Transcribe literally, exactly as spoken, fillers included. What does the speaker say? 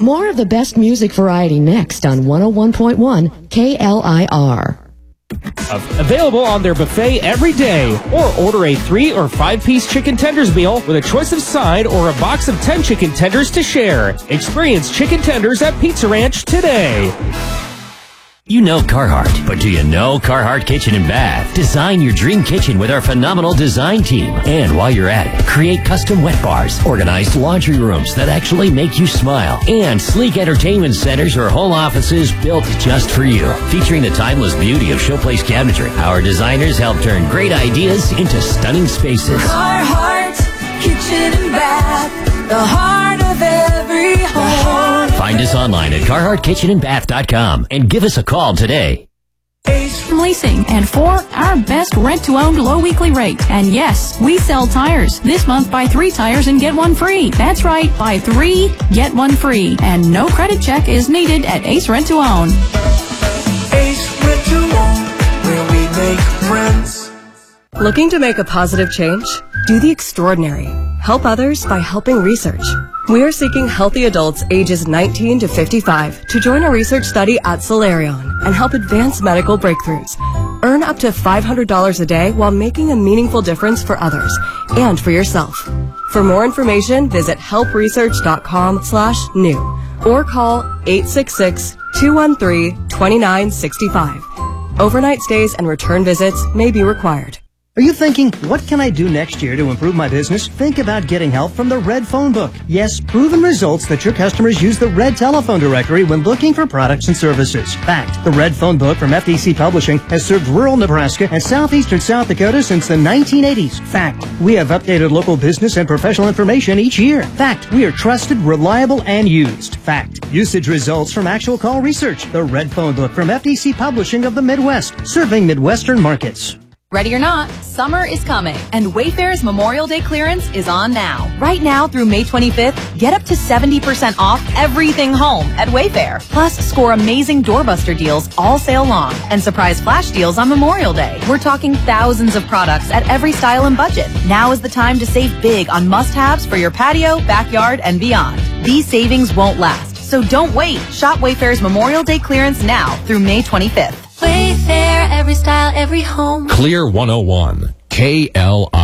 More of the best music variety next on one oh one point one K L I R. Available on their buffet every day. Or order a three or five piece chicken tenders meal with a choice of side or a box of ten chicken tenders to share. Experience chicken tenders at Pizza Ranch today. You know Carhartt, but do you know Carhartt Kitchen and Bath? Design your dream kitchen with our phenomenal design team. And while you're at it, create custom wet bars, organized laundry rooms that actually make you smile, and sleek entertainment centers or whole offices built just for you. Featuring the timeless beauty of Showplace cabinetry, our designers help turn great ideas into stunning spaces. Carhartt Kitchen and Bath, the heart of every home. Find us online at carhartt kitchen and bath dot com and give us a call today. Leasing, and for our best rent-to-own low weekly rate. And yes, we sell tires. This month, buy three tires and get one free. That's right, buy three, get one free. And no credit check is needed at Ace Rent-to-Own. Ace Rent-to-Own, where we make friends. Looking to make a positive change? Do the extraordinary. Help others by helping research. We are seeking healthy adults ages nineteen to fifty-five to join a research study at Solarion and help advance medical breakthroughs. Earn up to five hundred dollars a day while making a meaningful difference for others and for yourself. For more information, visit help research dot com slash new or call eight six six, two one three, two nine six five. Overnight stays and return visits may be required. Are you thinking, what can I do next year to improve my business? Think about getting help from the Red Phone Book. Yes, proven results that your customers use the Red Telephone Directory when looking for products and services. Fact, the Red Phone Book from F D C Publishing has served rural Nebraska and southeastern South Dakota since the nineteen eighties. Fact, we have updated local business and professional information each year. Fact, we are trusted, reliable, and used. Fact, usage results from actual call research. The Red Phone Book from F D C Publishing of the Midwest, serving Midwestern markets. Ready or not, summer is coming, and Wayfair's Memorial Day clearance is on now. Right now through May twenty-fifth, get up to seventy percent off everything home at Wayfair. Plus, score amazing doorbuster deals all sale long and surprise flash deals on Memorial Day. We're talking thousands of products at every style and budget. Now is the time to save big on must-haves for your patio, backyard, and beyond. These savings won't last, so don't wait. Shop Wayfair's Memorial Day clearance now through May twenty-fifth. Wayfair, every style, every home. Clear one oh one, K L I.